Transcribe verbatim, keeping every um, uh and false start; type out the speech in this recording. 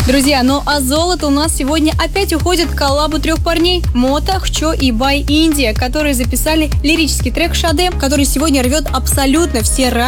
Друзья, ну а золото у нас сегодня опять уходит к коллабу трех парней – Мото, Хчо и Бай Индия, которые записали лирический трек «Шаде», который сегодня рвет абсолютно все